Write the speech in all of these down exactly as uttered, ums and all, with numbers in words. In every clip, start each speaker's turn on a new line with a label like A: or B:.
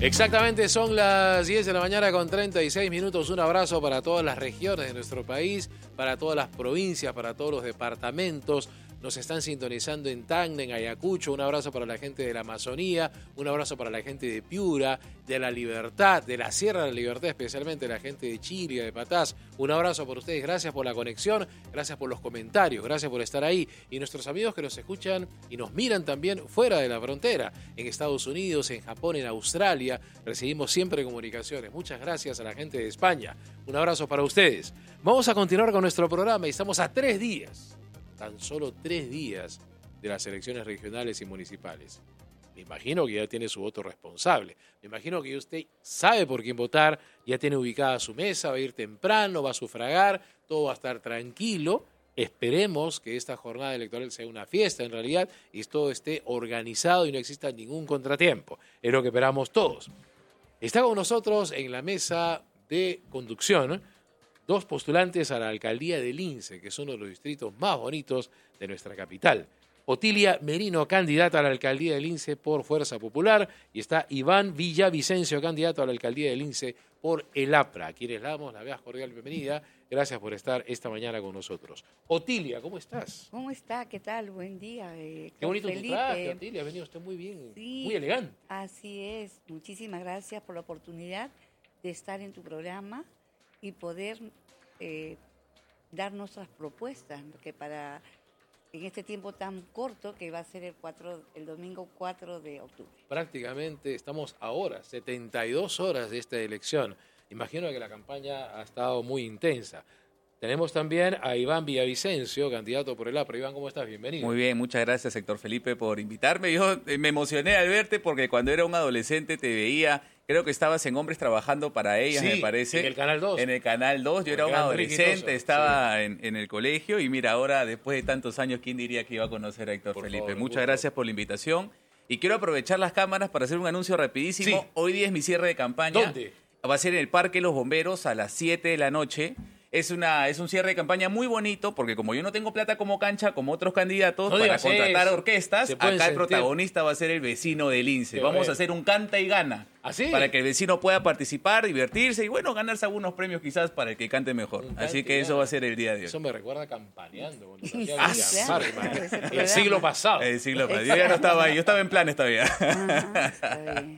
A: Exactamente, son las diez de la mañana con treinta y seis minutos. Un abrazo para todas las regiones de nuestro país, para todas las provincias, para todos los departamentos. Nos están sintonizando en Tacna, en Ayacucho. Un abrazo para la gente de la Amazonía, un abrazo para la gente de Piura, de La Libertad, de la Sierra de la Libertad, especialmente la gente de Chile, de Patás. Un abrazo por ustedes, gracias por la conexión, gracias por los comentarios, gracias por estar ahí. Y nuestros amigos que nos escuchan y nos miran también fuera de la frontera, en Estados Unidos, en Japón, en Australia, recibimos siempre comunicaciones. Muchas gracias a la gente de España. Un abrazo para ustedes. Vamos a continuar con nuestro programa y estamos a tres días. Tan solo tres días de las elecciones regionales y municipales. Me imagino que ya tiene su voto responsable. Me imagino que usted sabe por quién votar, ya tiene ubicada su mesa, va a ir temprano, va a sufragar, todo va a estar tranquilo. Esperemos que esta jornada electoral sea una fiesta en realidad y todo esté organizado y no exista ningún contratiempo. Es lo que esperamos todos. Está con nosotros en la mesa de conducción dos postulantes a la alcaldía de Lince, que es uno de los distritos más bonitos de nuestra capital. Otilia Merino, candidata a la alcaldía de Lince por Fuerza Popular, y está Iván Villavicencio, candidato a la alcaldía de Lince por el APRA, a quienes le damos la más cordial bienvenida. Gracias por estar esta mañana con nosotros. Otilia, ¿cómo estás?
B: ¿Cómo está? ¿Qué tal? Buen día. Eh,
A: Qué bonito
B: Felipe.
A: tu traje, Otilia, ha venido usted muy bien,
B: sí,
A: muy elegante.
B: Así es. Muchísimas gracias por la oportunidad de estar en tu programa y poder eh, dar nuestras propuestas, que para en este tiempo tan corto que va a ser el, cuatro, el domingo cuatro de octubre.
A: Prácticamente estamos ahora, setenta y dos horas de esta elección. Imagino que la campaña ha estado muy intensa. Tenemos también a Iván Villavicencio, candidato por el APRA. Iván, ¿cómo estás? Bienvenido.
C: Muy bien, muchas gracias, Héctor Felipe, por invitarme. Yo me emocioné al verte porque cuando era un adolescente te veía, creo que estabas en Hombres Trabajando para Ellas,
A: sí,
C: me parece.
A: en el Canal dos.
C: En el Canal dos, yo era un adolescente, estaba sí. en, en el colegio y mira, ahora después de tantos años, ¿quién diría que iba a conocer a Héctor por Felipe? Favor, muchas gracias por la invitación y quiero aprovechar las cámaras para hacer un anuncio rapidísimo. Sí. Hoy día es mi cierre de campaña.
A: ¿Dónde?
C: Va a ser en el Parque Los Bomberos a las siete de la noche. Es, una, es un cierre de campaña muy bonito porque como yo no tengo plata como cancha, como otros candidatos, no para contratar eso. orquestas, acá sentir. el protagonista va a ser el vecino de Lince. Qué Vamos bueno. a hacer un canta y gana.
A: ¿Así?
C: Para que el vecino pueda participar, divertirse y bueno, ganarse algunos premios quizás para el que cante mejor. Un Así que eso va a ser el día de hoy.
A: Eso me recuerda campaneando.
B: Sí, ah, claro,
A: el siglo pasado.
C: El siglo pasado. Yo ya no estaba ahí, yo estaba en planes todavía.
B: Ajá, está bien.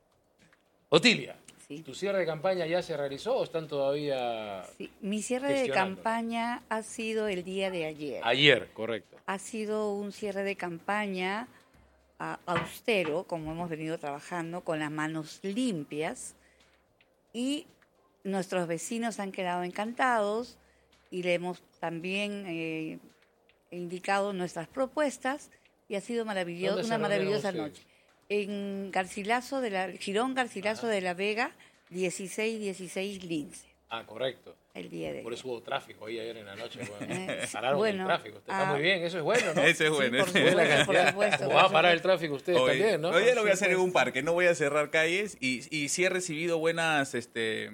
A: Otilia.
B: Sí.
A: ¿Tu cierre de campaña ya se realizó o están todavía
B: sí. Mi cierre de campaña ha sido el día de ayer.
A: Ayer, correcto.
B: Ha sido un cierre de campaña uh, austero, como hemos venido trabajando, con las manos limpias. Y nuestros vecinos han quedado encantados y le hemos también eh, indicado nuestras propuestas y ha sido maravilloso, una maravillosa noche. En Garcilaso de la Girón Garcilaso Ajá. de la Vega, dieciséis dieciséis Lince.
A: Ah, correcto.
B: El día de
A: Por eso hubo tráfico ahí ayer en la noche. Bueno,
B: eh,
A: pararon
B: bueno,
A: el tráfico. Usted está
B: ah,
A: muy bien, eso es bueno, ¿no?
C: Eso es bueno.
B: Sí, por supuesto, por supuesto.
A: Va a parar el tráfico ustedes
C: hoy,
A: también, ¿no?
C: Hoy ya lo voy a hacer en un parque, no voy a cerrar calles y, y sí he recibido buenas... este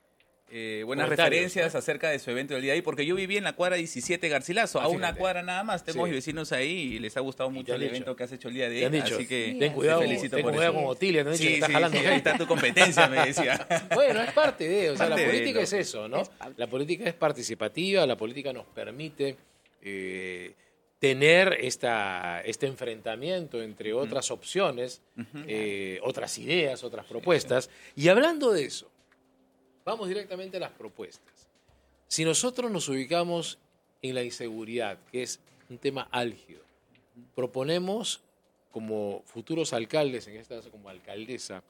C: Eh, buenas referencias, ¿no?, acerca de su evento del día de hoy, porque yo viví en la cuadra diecisiete Garcilaso, ah, a una fíjate. cuadra nada más, tengo sí. vecinos ahí y les ha gustado mucho el dicho? evento que has hecho el día de hoy, así que
A: ten cuidado, ten cuidado con Otilia, te han dicho
C: sí,
A: que está
C: sí,
A: jalando.
C: Sí, ahí está tu competencia, me decía.
A: Bueno, es parte de, o sea,
C: parte
A: la política
C: de,
A: es eso, ¿no? La política es participativa, la política nos permite eh, tener esta, este enfrentamiento entre otras uh-huh. opciones, uh-huh. eh, otras ideas, otras propuestas, y hablando de eso, vamos directamente a las propuestas. Si nosotros nos ubicamos en la inseguridad, que es un tema álgido, proponemos como futuros alcaldes, en este caso como alcaldesa,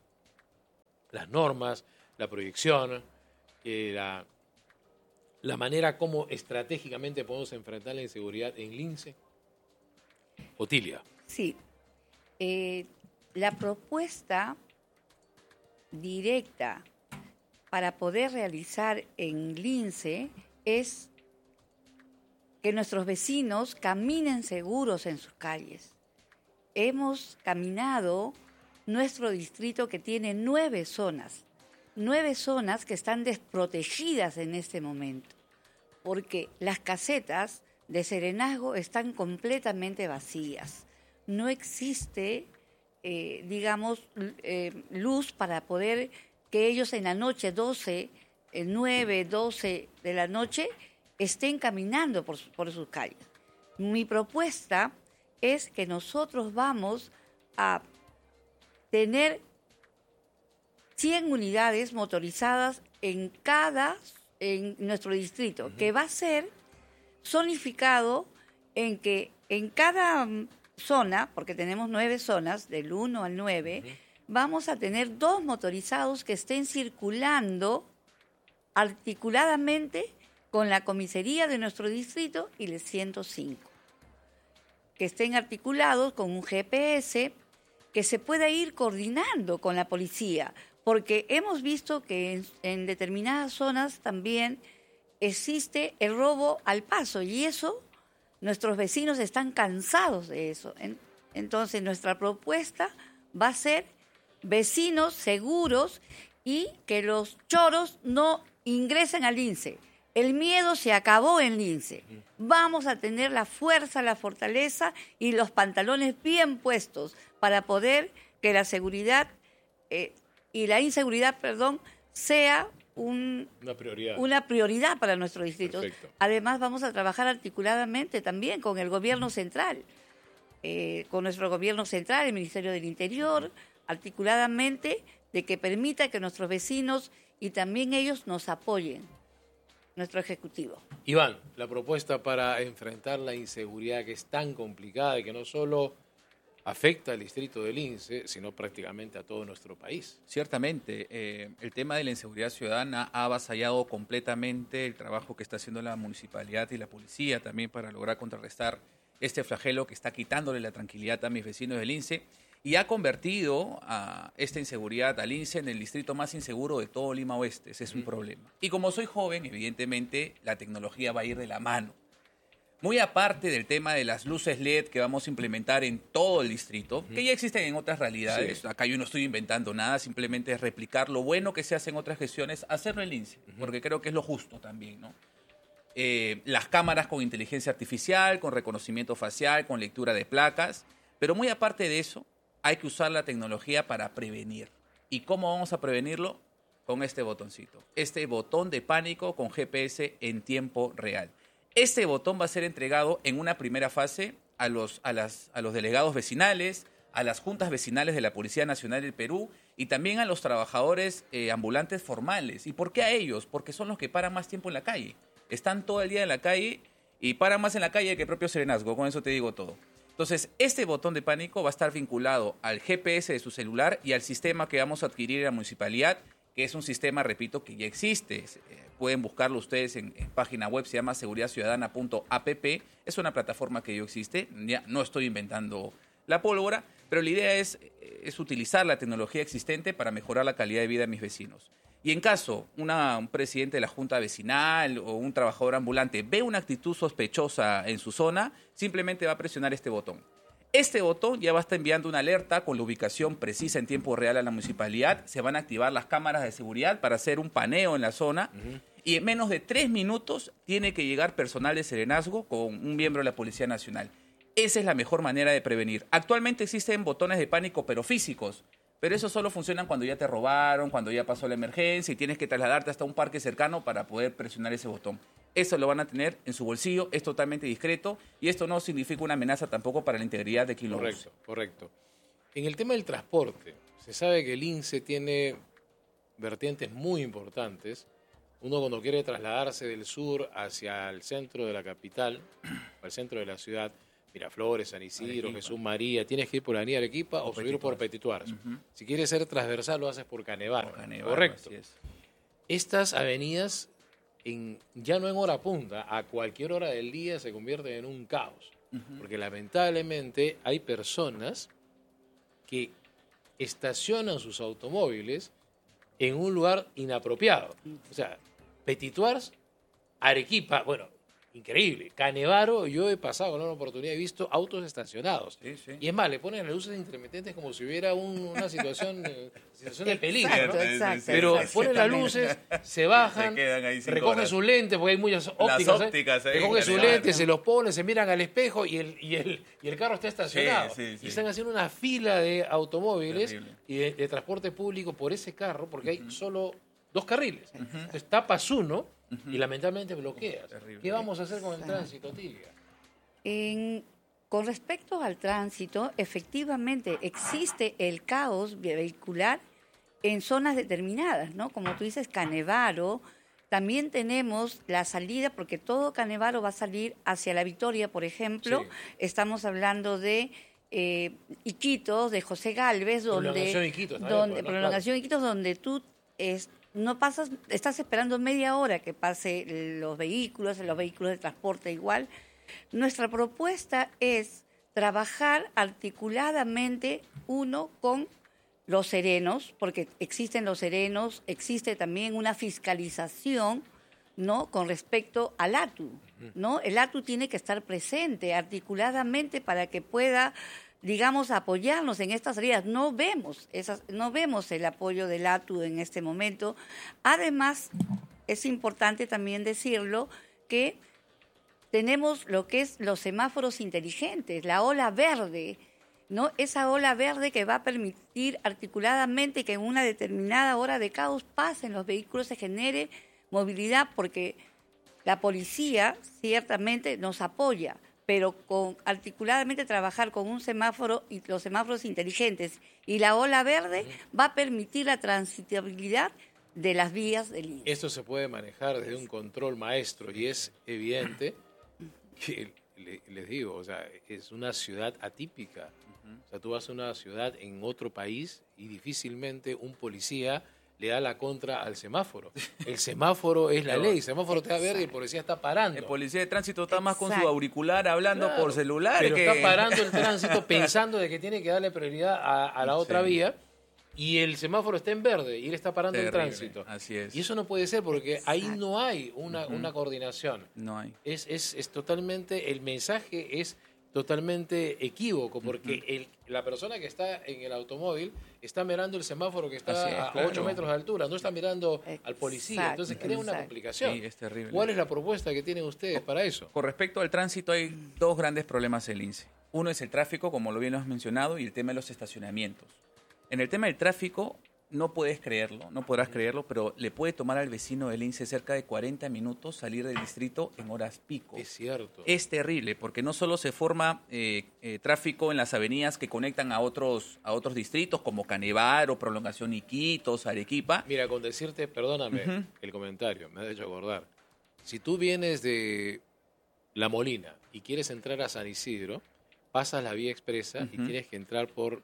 A: las normas, la proyección, eh, la, la manera como estratégicamente podemos enfrentar la inseguridad en Lince. Otilia.
B: Sí. Eh, la propuesta directa para poder realizar en Lince es que nuestros vecinos caminen seguros en sus calles. Hemos caminado nuestro distrito que tiene nueve zonas, nueve zonas que están desprotegidas en este momento, porque las casetas de serenazgo están completamente vacías. No existe eh, digamos, eh, luz para poder que ellos en la noche, doce, nueve, doce de la noche, estén caminando por, por sus calles. Mi propuesta es que nosotros vamos a tener cien unidades motorizadas en cada, en nuestro distrito, uh-huh. que va a ser zonificado en que en cada zona, porque tenemos nueve zonas, del uno al nueve, uh-huh. vamos a tener dos motorizados que estén circulando articuladamente con la comisaría de nuestro distrito y el ciento cinco. Que estén articulados con un G P S que se pueda ir coordinando con la policía, porque hemos visto que en, en determinadas zonas también existe el robo al paso y eso, nuestros vecinos están cansados de eso. En, entonces, nuestra propuesta va a ser vecinos seguros y que los choros no ingresen al lince. El miedo se acabó en Lince. Vamos a tener la fuerza, la fortaleza y los pantalones bien puestos para poder que la seguridad eh, y la inseguridad, perdón, sea un,
A: una prioridad.
B: una prioridad para nuestro distrito.
A: Perfecto.
B: Además, vamos a trabajar articuladamente también con el gobierno central, eh, con nuestro gobierno central, el Ministerio del Interior, articuladamente de que permita que nuestros vecinos y también ellos nos apoyen. Nuestro ejecutivo.
A: Iván, la propuesta para enfrentar la inseguridad que es tan complicada y que no solo afecta al distrito de Lince, sino prácticamente a todo nuestro país.
C: Ciertamente, eh, el tema de la inseguridad ciudadana ha avasallado completamente el trabajo que está haciendo la municipalidad y la policía también para lograr contrarrestar este flagelo que está quitándole la tranquilidad a mis vecinos de Lince y ha convertido a esta inseguridad a Lince en el distrito más inseguro de todo Lima Oeste. Ese es un problema. Y como soy joven, evidentemente, la tecnología va a ir de la mano. Muy aparte del tema de las luces L E D que vamos a implementar en todo el distrito, que ya existen en otras realidades. Sí. Acá yo no estoy inventando nada, simplemente es replicar lo bueno que se hace en otras gestiones, hacerlo en Lince, porque creo que es lo justo también, ¿no? Eh, las cámaras con inteligencia artificial, con reconocimiento facial, con lectura de placas, pero muy aparte de eso, hay que usar la tecnología para prevenir. ¿Y cómo vamos a prevenirlo? Con este botoncito. Este botón de pánico con G P S en tiempo real. Este botón va a ser entregado en una primera fase a los, a las, a los delegados vecinales, a las juntas vecinales de la Policía Nacional del Perú y también a los trabajadores eh, ambulantes formales. ¿Y por qué a ellos? Porque son los que paran más tiempo en la calle. Están todo el día en la calle y paran más en la calle que el propio serenazgo. Con eso te digo todo. Entonces, este botón de pánico va a estar vinculado al G P S de su celular y al sistema que vamos a adquirir en la municipalidad, que es un sistema, repito, que ya existe. Eh, pueden buscarlo ustedes en, en página web, se llama seguridad ciudadana punto app. Es una plataforma que ya existe, ya no estoy inventando la pólvora, pero la idea es, es utilizar la tecnología existente para mejorar la calidad de vida de mis vecinos. Y en caso una, un presidente de la junta vecinal o un trabajador ambulante ve una actitud sospechosa en su zona, simplemente va a presionar este botón. Este botón ya va a estar enviando una alerta con la ubicación precisa en tiempo real a la municipalidad. Se van a activar las cámaras de seguridad para hacer un paneo en la zona. Uh-huh. Y en menos de tres minutos tiene que llegar personal de serenazgo con un miembro de la Policía Nacional. Esa es la mejor manera de prevenir. Actualmente existen botones de pánico, pero físicos. Pero eso solo funcionan cuando ya te robaron, cuando ya pasó la emergencia y tienes que trasladarte hasta un parque cercano para poder presionar ese botón. Eso lo van a tener en su bolsillo, es totalmente discreto y esto no significa una amenaza tampoco para la integridad de quien lo use.
A: Correcto, correcto. En el tema del transporte, se sabe que el Lince tiene vertientes muy importantes. Uno cuando quiere trasladarse del sur hacia el centro de la capital, al centro de la ciudad, Miraflores, San Isidro, Arequipa. Jesús María, tienes que ir por la avenida Arequipa o, o subir por Petituar. Uh-huh. Si quieres ser transversal, lo haces por Canevar. Canevar correcto. Es. Estas avenidas, en, ya no en hora punta, a cualquier hora del día se convierten en un caos. Uh-huh. Porque lamentablemente hay personas que estacionan sus automóviles en un lugar inapropiado. O sea, Petituar, Arequipa, bueno, increíble. Canevaro, yo he pasado con una oportunidad, he visto autos estacionados.
C: Sí, sí.
A: Y es más, le ponen las luces intermitentes como si hubiera un- una situación, eh, situación de peligro.
B: Exacto,
A: ¿no?
B: exacto.
A: Pero
B: exacto.
A: ponen las luces, se bajan,
C: Se quedan ahí cinco
A: recogen
C: horas.
A: sus lentes, porque hay muchas ópticas. ¿eh?
C: ópticas ahí,
A: recogen sus
C: Canevaro.
A: lentes, se los ponen, se miran al espejo y el, y el, y el carro está estacionado.
C: Sí, sí, sí.
A: Y están haciendo una fila de automóviles
C: Terrible.
A: y de, de transporte público por ese carro, porque hay solo dos carriles. Entonces tapas uno y lamentablemente bloqueas.
C: Terrible.
A: ¿Qué vamos a hacer con el tránsito, Tilga?
B: En- con respecto al tránsito, efectivamente existe el caos vehicular en zonas determinadas, ¿no? Como tú dices, Canevaro. También tenemos la salida, porque todo Canevaro va a salir hacia La Victoria, por ejemplo.
A: Sí.
B: Estamos hablando de eh, Iquitos, de José Galvez, donde...
A: Prolongación Iquitos también,
B: donde
A: pues, ¿no?
B: prolongación Iquitos, donde tú es, no pasas, estás esperando media hora que pase los vehículos, los vehículos de transporte igual. Nuestra propuesta es trabajar articuladamente, uno, con los serenos, porque existen los serenos, existe también una fiscalización, ¿no?, con respecto al A T U, ¿no? El A T U tiene que estar presente articuladamente para que pueda, digamos, apoyarnos en estas salidas. No vemos esas, no vemos el apoyo del A T U en este momento. Además, es importante también decirlo que tenemos lo que es los semáforos inteligentes, la ola verde, ¿no? Esa ola verde que va a permitir articuladamente que en una determinada hora de caos pasen los vehículos, se genere movilidad, porque la policía ciertamente nos apoya, pero con articuladamente trabajar con un semáforo y los semáforos inteligentes y la ola verde va a permitir la transitabilidad de las vías del I N S.
A: Esto se puede manejar desde un control maestro y es evidente que, le- les digo, o sea, es una ciudad atípica. O sea, tú vas a una ciudad en otro país y difícilmente un policía le da la contra al semáforo. El semáforo es la ley, el semáforo te da verde y el policía está parando.
C: El policía de tránsito está más con su
B: Exacto.
C: auricular hablando
A: Claro,
C: por celular.
A: pero
C: que...
A: está parando el tránsito pensando de que tiene que darle prioridad a, a la otra
C: Sí.
A: vía y el semáforo está en verde y él está parando
C: Terrible,
A: el tránsito.
C: así es.
A: Y eso no puede ser porque ahí
B: Exacto.
A: no hay una, una coordinación.
C: No hay.
A: Es, es, es totalmente, el mensaje es totalmente equívoco porque el, la persona que está en el automóvil está mirando el semáforo que está
C: Así es,
A: a
C: claro.
A: ocho metros de altura, no está mirando al policía,
B: Exacto,
A: entonces crea una
B: exacto.
A: complicación.
C: Sí, es terrible.
A: ¿Cuál es la propuesta que tienen ustedes para eso?
C: Con respecto al tránsito hay dos grandes problemas en el I N S E. Uno es el tráfico, como lo bien lo has mencionado, y el tema de los estacionamientos. En el tema del tráfico, no puedes creerlo, no podrás creerlo, pero le puede tomar al vecino del I N S E cerca de cuarenta minutos salir del distrito en horas pico.
A: Es cierto.
C: Es terrible, porque no solo se forma eh, eh, tráfico en las avenidas que conectan a otros, a otros distritos, como Canevaro, Prolongación Iquitos, Arequipa.
A: Mira, con decirte, perdóname
C: Ujú.
A: el comentario, me ha hecho acordar. Si tú vienes de La Molina y quieres entrar a San Isidro, pasas la vía expresa y
C: Ujú.
A: tienes que entrar por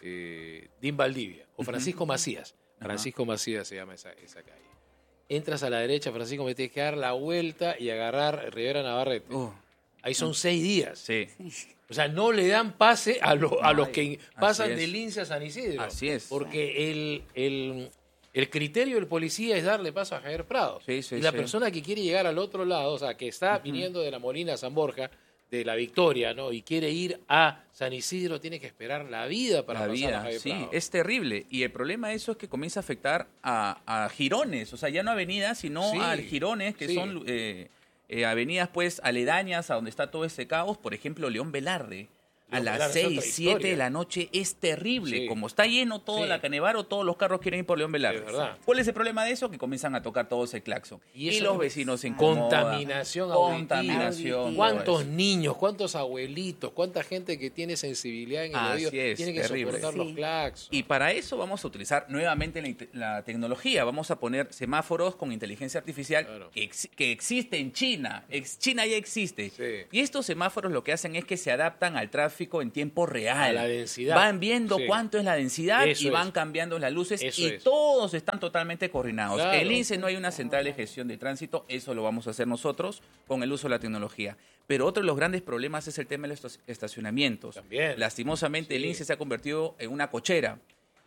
A: eh, Din Valdivia o Francisco Macías.
C: Ajá.
A: Francisco Macías se llama esa, esa calle. Entras a la derecha, Francisco, me tienes que dar la vuelta y agarrar Rivera Navarrete.
C: Uh,
A: Ahí son seis días.
C: sí,
A: O sea, no le dan pase a, lo- a los
C: Ay,
A: que
C: así
A: pasan
C: es.
A: del I N S E a San Isidro.
C: Así es.
A: Porque el, el, el criterio del policía es darle paso a Javier Prado.
C: Sí, sí,
A: y la
C: sí.
A: persona que quiere llegar al otro lado, o sea, que está viniendo de La Molina a San Borja, de La Victoria, ¿no? Y quiere ir a San Isidro, tiene que esperar la vida para
C: la
A: pasar a
C: vida,
A: Javier
C: sí,
A: Prado.
C: es terrible. Y el problema de eso es que comienza a afectar a, a girones, o sea, ya no avenidas, sino
A: Sí,
C: a girones, que
A: sí.
C: son eh, eh, avenidas pues aledañas a donde está todo ese caos. Por ejemplo, León Velarde. A
A: León
C: las
A: Velarde es
C: seis,
A: otra
C: siete
A: historia.
C: de la noche es terrible.
A: Sí.
C: Como está lleno todo
A: Sí.
C: la Canevaro, todos los carros quieren ir por León Velarde.
A: Es verdad.
C: ¿Cuál es el problema de eso? Que comienzan a tocar todo ese claxon.
A: Y
C: Y,
A: eso-
C: los vecinos se incomodan.
A: Contaminación auditiva.
C: Contaminación.
A: ¿Cuántos
C: todo eso.
A: niños, cuántos abuelitos, cuánta gente que tiene sensibilidad en el
C: Así
A: oído
C: es,
A: tiene que
C: terrible.
A: soportar los
B: Sí.
A: claxons?
C: Y para eso vamos a utilizar nuevamente la, inte- la tecnología. Vamos a poner semáforos con inteligencia artificial
A: Claro.
C: que, ex- que existe en China. Ex- China ya existe.
A: Sí.
C: Y estos semáforos lo que hacen es que se adaptan al tráfico en tiempo real.
A: A la densidad.
C: Van viendo
A: Sí.
C: cuánto es la densidad
A: Eso
C: y van
A: es.
C: cambiando las luces
A: Eso
C: y
A: es.
C: todos están totalmente coordinados.
A: Claro.
C: El I N S E no hay una central de gestión de tránsito. Eso lo vamos a hacer nosotros con el uso de la tecnología. Pero otro de los grandes problemas es el tema de los estacionamientos.
A: También.
C: Lastimosamente, el
A: Sí.
C: I N S E se ha convertido en una cochera.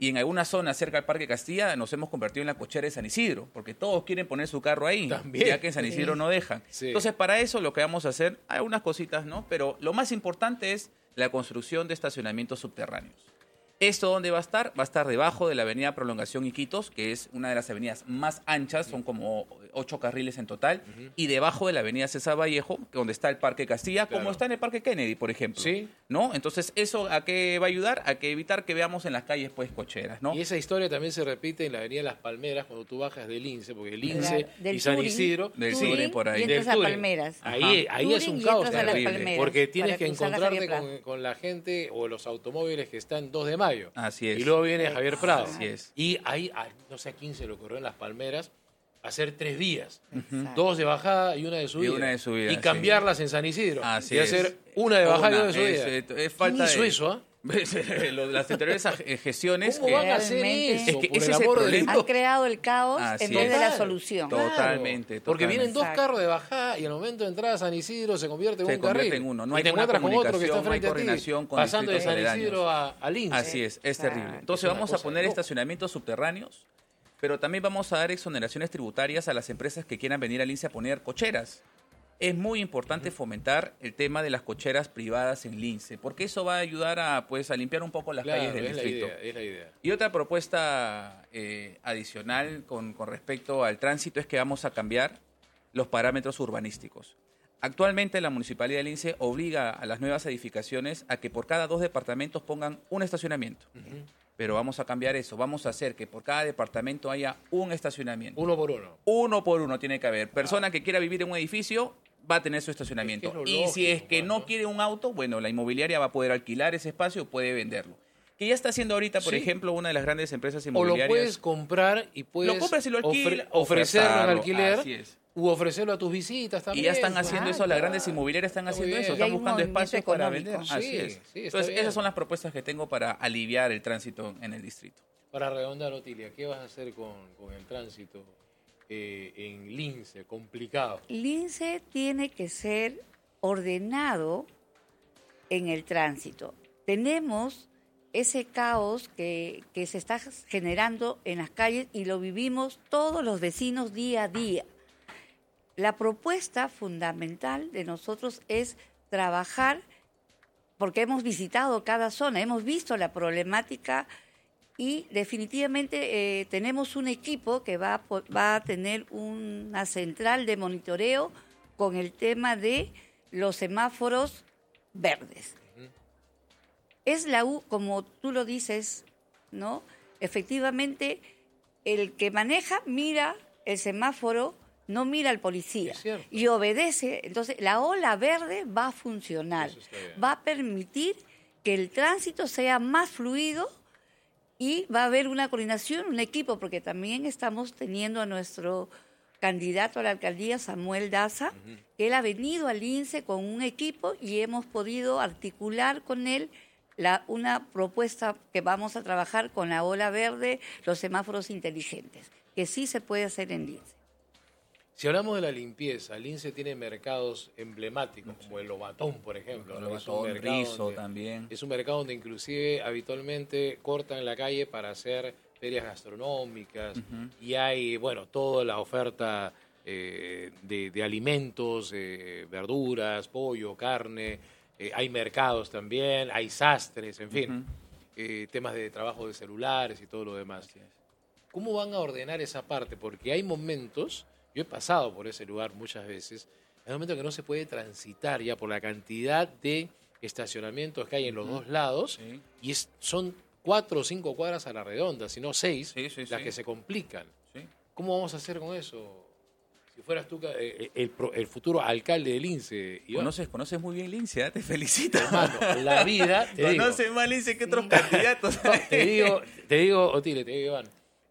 C: Y en algunas zonas cerca del Parque Castilla nos hemos convertido en la cochera de San Isidro, porque todos quieren poner su carro ahí,
A: También.
C: ya que en San Isidro
B: Sí.
C: no dejan.
A: Sí.
C: Entonces, para eso lo que vamos a hacer, hay algunas cositas, ¿no? Pero lo más importante es la construcción de estacionamientos subterráneos. ¿Esto dónde va a estar? Va a estar debajo de la avenida Prolongación Iquitos, que es una de las avenidas más anchas, son como ocho carriles en total,
A: Ujú.
C: y debajo de la avenida César Vallejo, donde está el Parque Castilla,
A: Claro.
C: como está en el Parque Kennedy, por ejemplo.
A: Sí.
C: ¿No? Entonces, ¿eso a qué va a ayudar? A que evitar que veamos en las calles, pues, cocheras, ¿no?
A: Y esa historia también se repite en la avenida Las Palmeras cuando tú bajas del Lince, porque el Lince
B: Claro, del
A: y San
B: Turing,
A: Isidro...
C: Del
B: Turing,
C: Turing por ahí.
B: Y entras
A: Del
B: a
A: Turing.
B: Palmeras.
A: Ahí,
C: Ajá.
A: ahí es
B: Turing
A: un
B: y
A: caos
B: entras a las
C: terrible.
B: Palmeras
A: porque tienes
B: para
A: que
B: cruzar la
A: encontrarte
B: Javier Prat.
A: con, con la gente o los automóviles que están dos de mayo.
C: Así es.
A: Y luego viene Javier Prado.
C: Así es.
A: Y ahí, ah, no sé a quién se le ocurrió en Las Palmeras hacer tres vías.
B: Exacto.
A: Dos de bajada y una de subida.
C: una de subida,
A: Y
C: sí.
A: cambiarlas en San Isidro.
C: Así
A: y
C: es.
A: hacer una de bajada y una de
C: Una,
A: subida.
C: es, es, es falta
A: ¿Quién hizo
C: de-
A: eso, ah?
C: Lo- Las anteriores aj- gestiones...
A: ¿Cómo
C: que-
A: van a hacer
B: Realmente-
A: eso?
C: Es que
A: por
C: ese
A: el
C: es el
A: amor de
C: problema.
A: Dios?
B: Han creado el caos
C: Así
B: en vez
C: es.
B: de la
A: Total.
B: solución.
C: Todo. Totalmente,
A: Porque vienen dos
B: Exacto.
A: carros de bajada y al momento de entrar a San Isidro se convierte en
C: Se
A: un
C: convierte
A: carril.
C: en uno. No
A: y
C: hay
A: te
C: buena
A: encuentras con otro que está
C: comunicación, no hay
A: frente a ti,
C: coordinación con
A: pasando de
C: distritos
A: San
C: aledaños.
A: Isidro a, a Lince.
C: Así es, es
B: Claro.
C: terrible.
A: Es
C: Entonces
A: una
C: vamos a
A: cosa
C: poner
A: loca.
C: estacionamientos subterráneos, pero también vamos a dar exoneraciones tributarias a las empresas que quieran venir al Lince a poner cocheras. Es muy importante fomentar el tema de las cocheras privadas en Lince, porque eso va a ayudar a, pues, a limpiar un poco las
A: Claro,
C: calles del
A: es la
C: distrito.
A: idea, es la idea.
C: Y otra propuesta eh, adicional con, con respecto al tránsito es que vamos a cambiar los parámetros urbanísticos. Actualmente la Municipalidad de Lince obliga a las nuevas edificaciones a que por cada dos departamentos pongan un estacionamiento.
A: Ujú.
C: Pero vamos a cambiar eso, vamos a hacer que por cada departamento haya un estacionamiento.
A: Uno por uno.
C: Uno por uno tiene que haber. Persona que quiera vivir en un edificio va a tener su estacionamiento.
A: Es que es lo
C: y si es
A: lógico,
C: que
A: pues,
C: no
A: ¿no?
C: quiere un auto, bueno, la inmobiliaria va a poder alquilar ese espacio o puede venderlo. Que ya está haciendo ahorita, por
A: Sí.
C: ejemplo, una de las grandes empresas
A: O
C: inmobiliarias.
A: lo puedes comprar y puedes
C: Lo compras y lo alquilas,
A: ofre- ofrecerlo en
C: ofertarlo,
A: alquiler
C: así es.
A: u ofrecerlo a tus visitas
C: Y
A: también.
C: ya están haciendo eso, las
B: claro.
C: grandes inmobiliarias están
A: Está muy
C: haciendo eso,
A: bien.
B: Y hay
C: están
B: un
C: buscando
B: movimiento
C: espacios para
B: económico.
C: vender.
A: Sí,
C: Así es.
A: sí, está
C: Entonces,
A: bien.
C: esas son las propuestas que tengo para aliviar el tránsito en el distrito.
A: Para redondar, Otilia, ¿qué vas a hacer con, con el tránsito eh, en Lince? Complicado.
B: Lince tiene que ser ordenado en el tránsito. Tenemos ese caos que, que se está generando en las calles y lo vivimos todos los vecinos día a día. La propuesta fundamental de nosotros es trabajar, porque hemos visitado cada zona, hemos visto la problemática y definitivamente eh, tenemos un equipo que va a, po- va a tener una central de monitoreo con el tema de los semáforos verdes. Es la U, como tú lo dices, ¿no? Efectivamente, el que maneja mira el semáforo, no mira al policía
A: Es cierto.
B: y obedece. Entonces, la ola verde va a funcionar,
A: Eso está bien.
B: va a permitir que el tránsito sea más fluido y va a haber una coordinación, un equipo, porque también estamos teniendo a nuestro candidato a la alcaldía, Samuel Daza, que él ha venido al Lince con un equipo y hemos podido articular con él la, una propuesta que vamos a trabajar con la ola verde, los semáforos inteligentes, que sí se puede hacer en Lince.
A: Si hablamos de la limpieza, Lince tiene mercados emblemáticos, como el Lobatón, por ejemplo. ¿no? Es un
C: Lobatón,
A: mercado
C: Rizo
A: donde-
C: también.
A: Es un mercado donde inclusive habitualmente cortan la calle para hacer ferias gastronómicas y hay, bueno, toda la oferta eh, de, de alimentos, eh, verduras, pollo, carne, eh, hay mercados también, hay sastres, en fin,
C: Ujú.
A: eh, temas de trabajo de celulares y todo lo demás. ¿Cómo van a ordenar esa parte? Porque hay momentos, yo he pasado por ese lugar muchas veces, hay momentos que no se puede transitar ya por la cantidad de estacionamientos que hay en los dos lados
C: Sí.
A: y es, son cuatro o cinco cuadras a la redonda, si no seis,
C: Sí, sí,
A: las
C: sí.
A: que se complican.
C: Sí.
A: ¿Cómo vamos a hacer con eso? Si fueras tú eh, el, pro- el futuro alcalde de Lince, Iván.
C: Conoces, conoces muy bien Lince, ¿eh? Te felicito.
A: Hermano, la vida, te digo,
C: Conoces más Lince que otros candidatos.
A: te digo, te digo, Otile, te digo, Iván,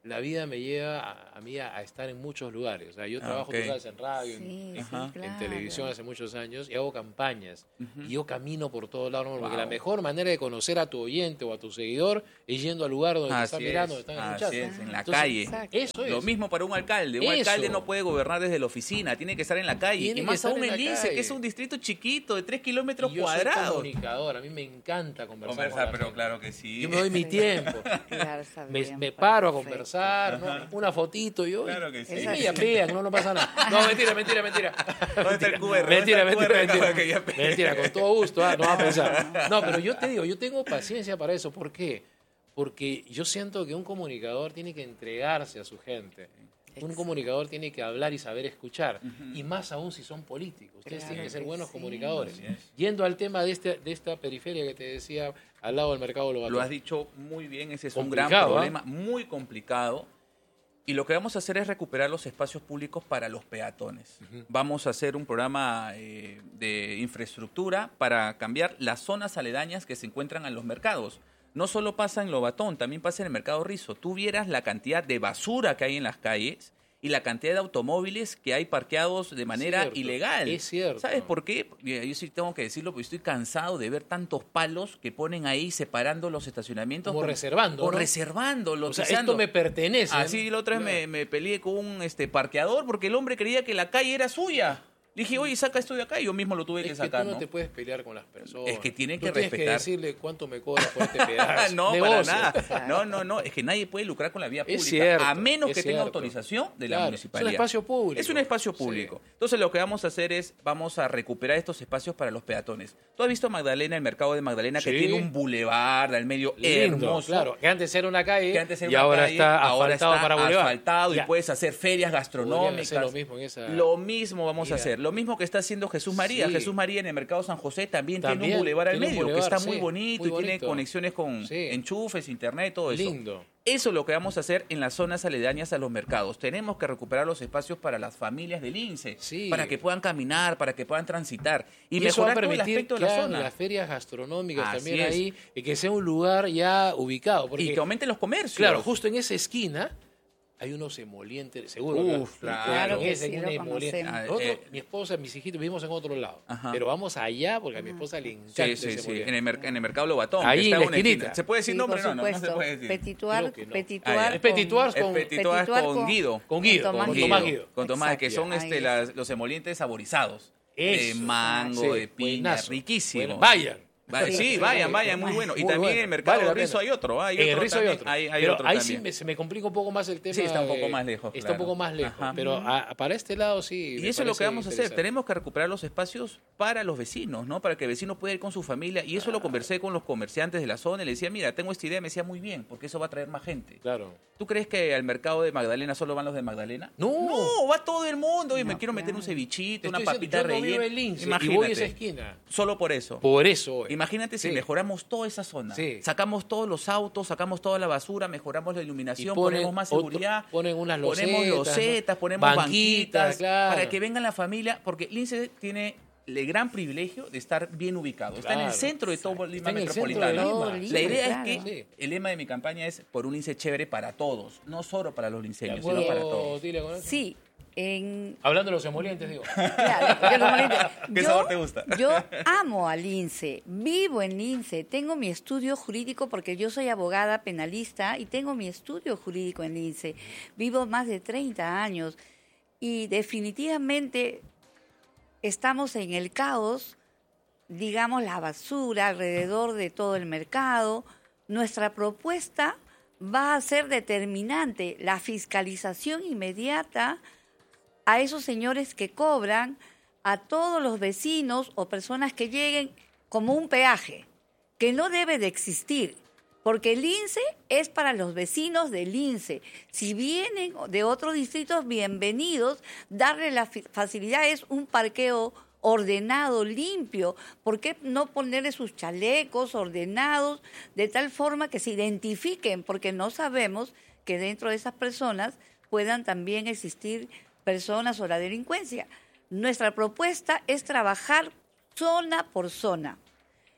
A: la vida me lleva a, a mí a, a estar en muchos lugares. O sea, yo
C: Ah,
A: trabajo,
C: ok.
A: tú sabes, en radio,
B: Sí,
A: en,
B: sí,
A: en-
C: Ajá.
B: claro.
A: en televisión hace muchos años y hago campañas.
C: Ujú.
A: Y yo camino por todos lados, porque
C: Wow.
A: la mejor manera de conocer a tu oyente o a tu seguidor es yendo al lugar donde te están
C: Así
A: mirando,
C: es,
A: donde están
C: así
A: escuchando.
C: es, en la
A: Entonces,
C: calle.
B: Exacto.
A: Eso es.
C: Lo mismo para un alcalde. Un
A: Eso.
C: alcalde no puede gobernar desde la oficina, tiene que estar en la calle.
A: Tiene
C: Y
A: que
C: más
A: estar
C: aún
A: en
C: en
A: la
C: Lince,
A: calle.
C: que es un distrito chiquito de tres kilómetros
A: Y yo soy
C: cuadrados.
A: comunicador, a mí me encanta conversar.
C: Conversar,
A: con la
C: pero
A: gente.
C: claro que sí.
A: Yo me doy mi
B: Sí.
A: tiempo.
B: Claro, está
A: Me,
B: bien,
A: me paro a
B: perfecto.
A: conversar, ¿no?
C: Ajá.
A: Una fotito, yo.
C: Claro que sí.
A: Y me yapean, no, no pasa nada. No, mentira, mentira, mentira.
C: ¿Dónde está el Q R?
A: Mentira,
C: ¿Dónde está el
A: mentira,
C: Q R?
A: mentira.
C: Que ya pe-
A: Mentira, con todo gusto, ah, no va a pensar. No, pero yo te digo, yo tengo paciencia para eso. ¿Por qué? Porque yo siento que un comunicador tiene que entregarse a su gente. Un
B: Exacto.
A: comunicador tiene que hablar y saber escuchar. Y más aún si son políticos. Ustedes
B: Claro
A: tienen que ser
B: que
A: buenos
B: sí.
A: comunicadores.
C: Así es.
A: Yendo al tema de, este, de esta periferia que te decía, al lado del mercado Lobatón.
C: Lo has dicho muy bien, ese es un
A: Complicado,
C: gran
A: ¿ah?
C: problema, muy complicado. Y lo que vamos a hacer es recuperar los espacios públicos para los peatones.
A: Ujú.
C: Vamos a hacer un programa eh, de infraestructura para cambiar las zonas aledañas que se encuentran en los mercados. No solo pasa en Lobatón, también pasa en el mercado Rizo. Tú vieras la cantidad de basura que hay en las calles y la cantidad de automóviles que hay parqueados de manera
A: Cierto,
C: ilegal.
A: es cierto.
C: ¿Sabes por qué? Mira, yo sí tengo que decirlo porque estoy cansado de ver tantos palos que ponen ahí separando los estacionamientos.
A: Como reservando,
C: O
A: ¿no?
C: reservando,
A: O sea,
C: lotizando.
A: esto me pertenece.
C: Así la otra vez me, me peleé con un este, parqueador porque el hombre creía que la calle era suya. Le dije, oye, saca esto de acá y yo mismo lo tuve
A: Es
C: que
A: que
C: sacar,
A: tú no,
C: ¿no?
A: te puedes pelear con las personas.
C: Es que tienen
A: Tú
C: que
A: tienes
C: respetar.
A: que decirle cuánto me cobras por este pedazo.
C: no,
A: Negocio.
C: para nada. No, no, no. Es que nadie puede lucrar con la vía
A: Es
C: pública
A: cierto,
C: a menos
A: es
C: que tenga
A: cierto.
C: autorización de la
A: Claro,
C: municipalidad.
A: es un espacio público.
C: Es un espacio público. Entonces lo que vamos a hacer es, vamos a recuperar estos espacios para los peatones. Tú has visto Magdalena, el mercado de Magdalena, que
A: Sí.
C: tiene un bulevar al medio
A: Lindo,
C: hermoso.
A: claro. Que antes era una calle
C: Que antes era
A: y
C: una
A: ahora
C: calle,
A: está
C: ahora
A: asfaltado
C: está
A: para bulevar.
C: asfaltado y
A: Ya.
C: puedes hacer ferias
A: Podrían
C: gastronómicas.
A: hacer lo mismo en esa...
C: Lo mismo vamos a
A: Mira.
C: hacer. Lo mismo que está haciendo Jesús María.
A: Sí.
C: Jesús María en el mercado San José también, tiene
A: También
C: un bulevar al
A: tiene un
C: medio,
A: bulevar,
C: que está muy
A: sí,
C: bonito
A: muy
C: y tiene
A: bonito.
C: conexiones con
A: Sí.
C: enchufes, internet, todo eso.
A: Lindo.
C: Eso es lo que vamos a hacer en las zonas aledañas a los mercados. Tenemos que recuperar los espacios para las familias del INSE,
A: Sí.
C: para que puedan caminar, para que puedan transitar y,
A: Y, eso va a
C: mejorar todo el
A: permitir
C: aspecto de
A: que
C: la
A: hagan
C: zona.
A: las ferias gastronómicas
C: Así
A: también
C: es.
A: ahí y que sea un lugar ya ubicado. Porque,
C: Y que aumenten los comercios.
A: claro, justo en esa esquina hay unos emolientes, seguro.
C: Uf,
A: que-
C: claro.
B: Claro que
A: esa
B: sí,
A: es una
B: lo
A: emoliente.
B: conocemos.
C: Ah,
A: Nosotros,
C: eh,
A: mi esposa, mis hijitos vivimos en otro lado.
C: Ajá.
A: Pero vamos allá porque a mi esposa le encanta
C: Sí, sí,
A: ese
C: sí.
A: emoliente.
C: En el, mer- en el mercado Lobatón.
A: Ahí
C: que está
A: en la
C: una
A: esquinita.
C: ¿Se puede decir
B: Sí,
C: nombre?
B: por
C: No, no, no se
B: supuesto.
C: puede decir.
B: Petituar,
A: Creo que no.
B: Petituar
C: Ah, ya.
A: Es Petituars
C: Es
A: con-
C: Petituars con Guido.
A: Con Guido,
B: Tomás
A: con
B: Guido.
A: Tomás Guido.
C: Con Tomás, que
B: Exacto.
C: son
B: Ahí
C: este,
B: está.
C: las, los emolientes saborizados.
A: Eso.
C: De mango,
A: Sí,
C: de piña,
A: buenazo.
C: riquísimo.
A: Bueno, vayan.
C: Va-
B: Sí,
C: Sí,
B: sí,
C: vayan,
B: sí.
C: vayan, muy bueno. Y
A: Muy
C: también
A: bueno.
C: en el mercado
A: Vale la
C: Rizo
A: pena.
C: hay otro. Hay
A: En el
C: otro
A: Rizo hay
C: también.
A: otro.
C: Hay, hay
A: pero
C: otro
A: ahí
C: también.
A: sí me, se me complica un poco más el tema.
C: Sí, está un poco
A: de-
C: más lejos,
A: Está
C: claro.
A: un poco más lejos.
C: Ajá.
A: Pero a- para este lado sí.
C: Y
A: me
C: eso es lo que
A: parece
C: vamos a hacer.
A: interesante.
C: Tenemos que recuperar los espacios para los vecinos, ¿no? Para que el vecino pueda ir con su familia. Y eso lo conversé con los comerciantes de la zona y le decía, mira, tengo esta idea. Me decía, muy bien, porque eso va a traer más gente.
A: Claro.
C: ¿Tú crees que al mercado de Magdalena solo van los de Magdalena?
A: No.
C: No, va todo el mundo. Y me
B: No,
C: quiero meter
B: claro.
C: un cevichito,
A: Te
C: una
A: estoy
C: papita
A: diciendo, yo no vivo
C: rellena.
A: en Lince y
C: Imagínate.
A: voy a esa esquina.
C: Solo por eso.
A: Por eso. voy.
C: Imagínate si
A: Sí.
C: mejoramos toda esa zona.
A: Sí.
C: Sacamos todos los autos, sacamos toda la basura, mejoramos la
A: Y
C: iluminación,
A: ponen
C: ponemos más
A: otro-
C: seguridad.
A: ponen unas
C: Ponemos
A: losetas,
C: losetas,
A: ¿no?
C: ponemos
A: Banquitas,
C: banquitas,
A: claro.
C: para que vengan la familia, porque Lince tiene el gran privilegio de estar bien ubicado. Está en el
A: Claro.
C: centro de todo Lima
A: Está en el centro de
C: metropolitana.
B: Todo
A: Lima.
B: Lima,
C: La idea
B: claro.
C: es que
A: Sí.
C: el lema de mi campaña es por un Lince chévere para todos, no solo para los
A: ¿De
C: linceños,
A: acuerdo,
C: sino para todos.
A: Tilia, con eso?
B: Sí, en
A: Hablando de los emolientes, digo.
B: Claro, porque los molientes-
C: ¿Qué
B: yo-
C: sabor te gusta?
B: Yo amo al INSE, vivo en INSE, tengo mi estudio jurídico porque yo soy abogada penalista y tengo mi estudio jurídico en INSE. Vivo más de treinta años y definitivamente estamos en el caos, digamos la basura alrededor de todo el mercado. Nuestra propuesta va a ser determinante, la fiscalización inmediata a esos señores que cobran, a todos los vecinos o personas que lleguen como un peaje, que no debe de existir, porque el INSE es para los vecinos del INSE. Si vienen de otros distritos, bienvenidos, darle la fi- facilidad, es un parqueo ordenado, limpio. ¿Por qué no ponerle sus chalecos ordenados de tal forma que se identifiquen? Porque no sabemos que dentro de esas personas puedan también existir personas o la delincuencia. Nuestra propuesta es trabajar zona por zona.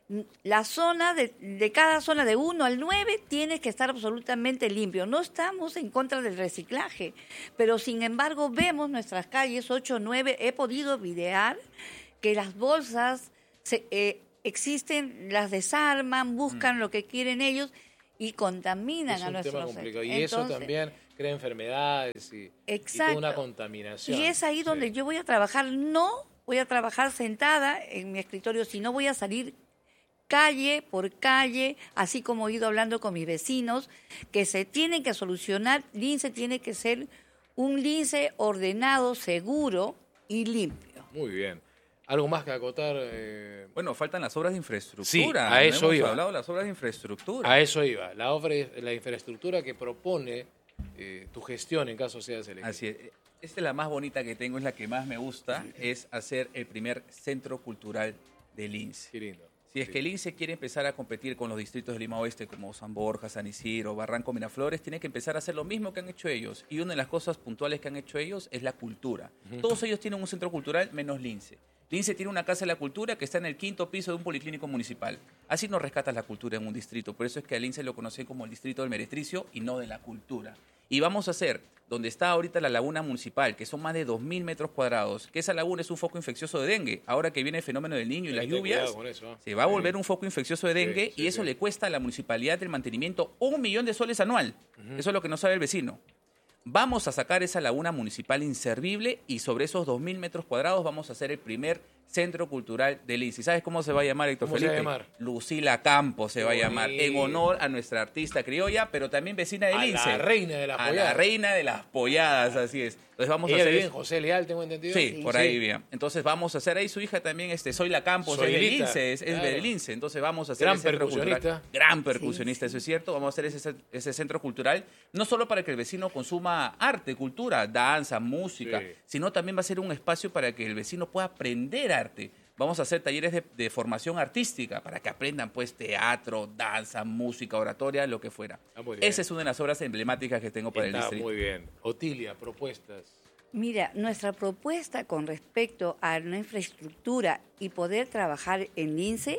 B: La zona de, de cada zona de uno al nueve tiene que estar absolutamente limpio. No estamos en contra del reciclaje, pero sin embargo vemos nuestras calles ocho, nueve, he podido videar que las bolsas se, eh, existen, las desarman, buscan mm. lo que quieren ellos y contaminan a nuestros.
A: Es un tema complicado. Y Entonces, eso también crea enfermedades y, y toda una contaminación.
B: Y es ahí donde sí. yo voy a trabajar. No voy a trabajar sentada en mi escritorio, sino voy a salir calle por calle, así como he ido hablando con mis vecinos, que se tienen que solucionar. Lince tiene que ser un lince ordenado, seguro y limpio.
A: Muy bien. ¿Algo más que acotar? Eh...
C: Bueno, faltan las obras de infraestructura.
A: Sí, a eso
C: no hemos
A: iba.
C: hablado de las obras de infraestructura.
A: A eso iba. La, obra, la infraestructura que propone eh, tu gestión en caso seas elegido.
C: Así es. Esta es la más bonita que tengo, es la que más me gusta, sí. es hacer el primer centro cultural de Lince.
A: Qué lindo.
C: Si es que el Lince quiere empezar a competir con los distritos de Lima Oeste como San Borja, San Isidro, Barranco, Miraflores, tiene que empezar a hacer lo mismo que han hecho ellos. Y una de las cosas puntuales que han hecho ellos es la cultura. Uh-huh. Todos ellos tienen un centro cultural menos Lince. Lince tiene una casa de la cultura que está en el quinto piso de un policlínico municipal. Así no rescatas la cultura en un distrito. Por eso es que a Lince lo conocen como el distrito del meretricio y no de la cultura. Y vamos a hacer, donde está ahorita la laguna municipal, que son más de dos mil metros cuadrados, que esa laguna es un foco infeccioso de dengue. Ahora que viene el fenómeno del Niño y las lluvias, eso. se va a volver un foco infeccioso de dengue sí, sí, y eso sí. le cuesta a la municipalidad el mantenimiento un millón de soles anual. Uh-huh. Eso es lo que no sabe el vecino. Vamos a sacar esa laguna municipal inservible y sobre esos dos mil metros cuadrados vamos a hacer el primer centro cultural de Lince. ¿Sabes cómo se va a llamar, Héctor
A: ¿Cómo
C: Felipe?
A: se va a llamar?
C: Lucila Campos se
A: Qué
C: va a
A: bonito.
C: llamar, en honor a nuestra artista criolla, pero también vecina de Lince.
A: A la reina de las
C: a
A: polladas.
C: A la reina de las polladas, así es. Entonces vamos
A: Ella
C: a hacer
A: vive en
C: eso.
A: José Leal, tengo entendido.
C: Sí,
B: sí.
C: por ahí
A: sí.
C: bien. Entonces vamos a hacer ahí su hija también, este, Soy la Campos,
A: Soy
C: es de
A: Lita,
C: Lince, es, es
A: claro.
C: de Lince. Entonces vamos a hacer
A: Gran
C: ese centro
A: percusionista.
C: cultural. Gran percusionista,
B: Sí,
C: eso es cierto. Vamos a hacer ese, ese centro cultural, no solo para que el vecino consuma arte, cultura, danza, música,
A: Sí.
C: sino también va a ser un espacio para que el vecino pueda aprender arte. Vamos a hacer talleres de, de formación artística para que aprendan pues teatro, danza, música, oratoria, lo que fuera.
A: Ah, muy bien.
C: Esa es una de las obras emblemáticas que tengo para
A: Está
C: el distrito.
A: muy bien. Otilia, propuestas.
B: Mira, nuestra propuesta con respecto a una infraestructura y poder trabajar en Lince,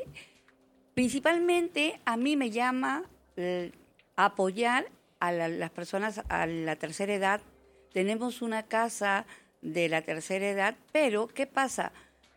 B: principalmente a mí me llama eh, apoyar a la, las personas a la tercera edad. Tenemos una casa de la tercera edad, pero ¿qué pasa?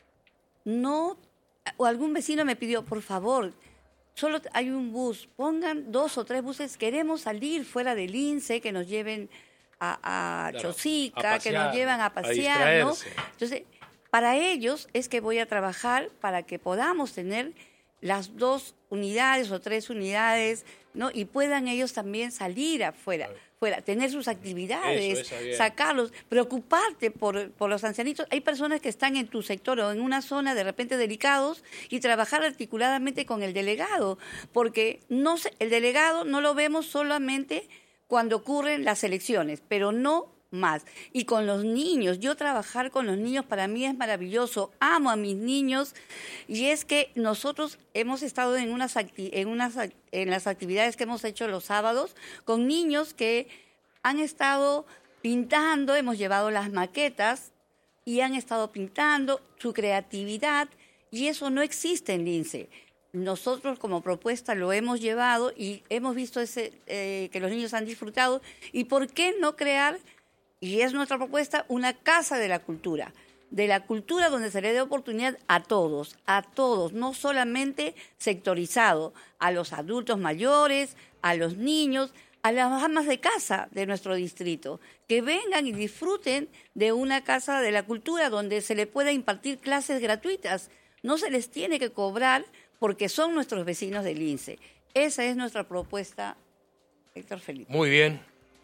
B: No, o algún vecino me pidió, por favor, solo hay un bus, pongan dos o tres buses, queremos salir fuera de Lince, que nos lleven a, a
A: Claro,
B: Chosica,
A: a pasear,
B: que nos llevan a
A: a
B: pasear, ¿no?
A: distraerse.
B: Entonces, para ellos es que voy a trabajar para que podamos tener las dos unidades o tres unidades, ¿no? Y puedan ellos también salir afuera, fuera, tener sus actividades,
A: Eso, eso,
B: sacarlos, preocuparte por, por los ancianitos. Hay personas que están en tu sector o en una zona de repente delicados y trabajar articuladamente con el delegado, porque no se, el delegado no lo vemos solamente cuando ocurren las elecciones, pero no más. Y con los niños, yo trabajar con los niños para mí es maravilloso, amo a mis niños, y es que nosotros hemos estado en unas acti- en unas en las actividades que hemos hecho los sábados con niños que han estado pintando, hemos llevado las maquetas y han estado pintando su creatividad, y eso no existe en Lince. Nosotros como propuesta lo hemos llevado y hemos visto ese eh, que los niños han disfrutado, y por qué no crear, y es nuestra propuesta, una casa de la cultura, de la cultura donde se le dé oportunidad a todos, a todos, no solamente sectorizado, a los adultos mayores, a los niños, a las amas de casa de nuestro distrito, que vengan y disfruten de una casa de la cultura donde se le pueda impartir clases gratuitas. No se les tiene que cobrar porque son nuestros vecinos de Lince. Esa es nuestra propuesta, Héctor Felipe.
A: Muy bien.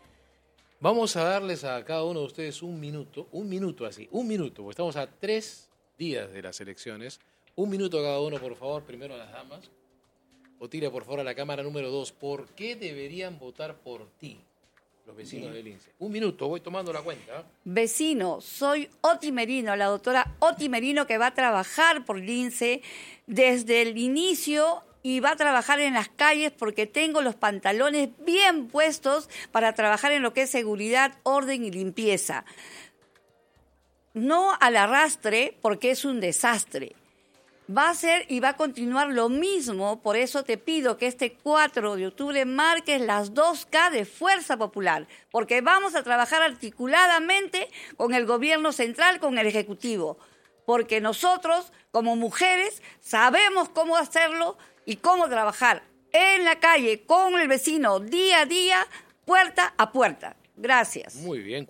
A: Vamos a darles a cada uno de ustedes un minuto, un minuto así, un minuto, porque estamos a tres días de las elecciones. Un minuto a cada uno, por favor. Primero a las damas. Otilia, por favor, a la cámara número dos. ¿Por qué deberían votar por ti los vecinos Bien. de Lince? Un minuto, voy tomando la cuenta.
B: Vecino, soy Oti Merino, la doctora Oti Merino, que va a trabajar por Lince desde el inicio y va a trabajar en las calles porque tengo los pantalones bien puestos para trabajar en lo que es seguridad, orden y limpieza. No al arrastre porque es un desastre. va a ser y va a continuar lo mismo. Por eso te pido que este cuatro de octubre marques las dos K de Fuerza Popular, porque vamos a trabajar articuladamente con el gobierno central, con el Ejecutivo, porque nosotros, como mujeres, sabemos cómo hacerlo y cómo trabajar en la calle, con el vecino, día a día, puerta a puerta. Gracias.
A: Muy bien.